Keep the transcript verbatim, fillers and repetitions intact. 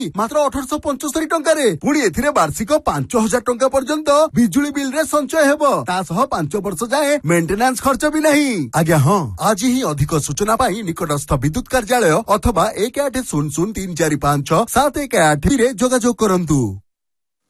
मात्र अठरश पचस्तरी टंकारे पुणी एथिरे वार्षिक पांच हजार टंका पर्यंत बिजुली बिल रे संचय हेबो ता सह पांच वर्ष जाए मेंटेनेंस खर्च भी नहीं। आज्ञा हाँ आज ही अधिक सूचना पाई निकटस्थ विद्युत कार्यालय अथवा एक आठ शून्य शून्य तीन चार पांच सात एक आठ रे जोगाजोग करंतु।